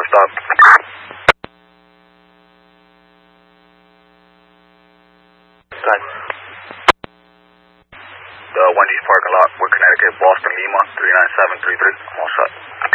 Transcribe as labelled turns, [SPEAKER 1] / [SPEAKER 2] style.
[SPEAKER 1] stop. Time. The Wendy's parking lot with Connecticut, Boston, Lima, 39733. I'm all set.